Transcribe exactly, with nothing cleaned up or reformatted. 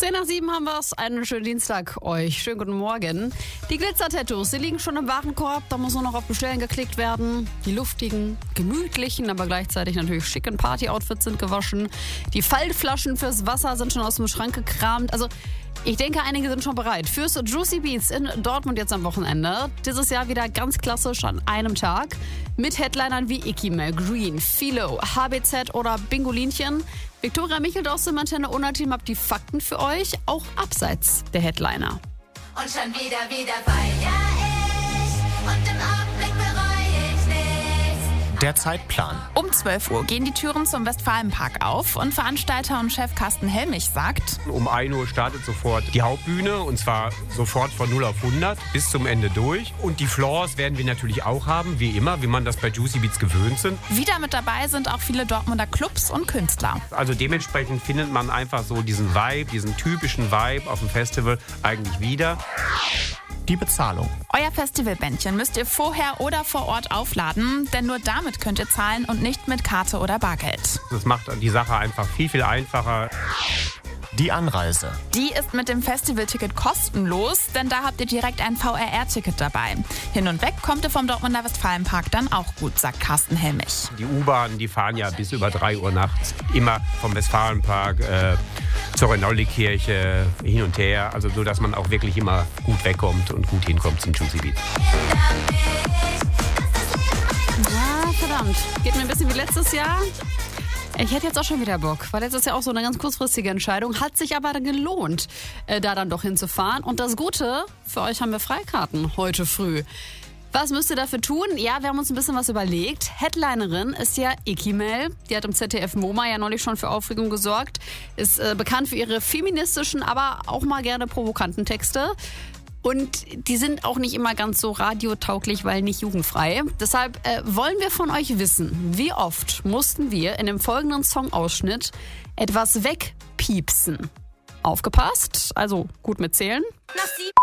zehn nach sieben haben wir es. Einen schönen Dienstag euch. Schönen guten Morgen. Die Glitzer-Tattoos, die liegen schon im Warenkorb. Da muss nur noch auf Bestellen geklickt werden. Die luftigen, gemütlichen, aber gleichzeitig natürlich schicken Party-Outfits sind gewaschen. Die Faltflaschen fürs Wasser sind schon aus dem Schrank gekramt. Also ich denke, einige sind schon bereit fürs Juicy Beats in Dortmund jetzt am Wochenende. Dieses Jahr wieder ganz klassisch an einem Tag. Mit Headlinern wie Ikimel, Green, Philo, H B Z oder Bingolinchen. Viktoria Michel aus dem Antenne Unna-Team habt die Fakten für euch, auch abseits der Headliner. Und schon wieder, wieder feier ich und im Augenblick bereue ich nichts. Der Zeitplan. Um zwölf Uhr gehen die Türen zum Westfalenpark auf und Veranstalter und Chef Carsten Helmich sagt: Um ein Uhr startet sofort die Hauptbühne und zwar sofort von null auf hundert bis zum Ende durch. Und die Floors werden wir natürlich auch haben, wie immer, wie man das bei Juicy Beats gewöhnt sind. Wieder mit dabei sind auch viele Dortmunder Clubs und Künstler. Also dementsprechend findet man einfach so diesen Vibe, diesen typischen Vibe auf dem Festival eigentlich wieder. Die Bezahlung. Euer Festivalbändchen müsst ihr vorher oder vor Ort aufladen, denn nur damit könnt ihr zahlen und nicht mit Karte oder Bargeld. Das macht die Sache einfach viel, viel einfacher. Die Anreise. Die ist mit dem Festivalticket kostenlos, denn da habt ihr direkt ein V R R-Ticket dabei. Hin und weg kommt ihr vom Dortmunder Westfalenpark dann auch gut, sagt Carsten Helmich. Die U-Bahnen, die fahren ja bis über drei Uhr nachts immer vom Westfalenpark äh, zur Renoldi-Kirche hin und her. Also so, dass man auch wirklich immer gut wegkommt und gut hinkommt zum Juicy Beats. Ja, verdammt. Geht mir ein bisschen wie letztes Jahr. Ich hätte jetzt auch schon wieder Bock, weil letztes Jahr auch so eine ganz kurzfristige Entscheidung, hat sich aber gelohnt, äh, da dann doch hinzufahren. Und das Gute, für euch haben wir Freikarten heute früh. Was müsst ihr dafür tun? Ja, wir haben uns ein bisschen was überlegt. Headlinerin ist ja Ikimel. Die hat im Z D F MoMA ja neulich schon für Aufregung gesorgt. Ist äh, bekannt für ihre feministischen, aber auch mal gerne provokanten Texte. Und die sind auch nicht immer ganz so radiotauglich, weil nicht jugendfrei. Deshalb äh, wollen wir von euch wissen, wie oft mussten wir in dem folgenden Songausschnitt etwas wegpiepsen? Aufgepasst, also gut mitzählen. Nach sieben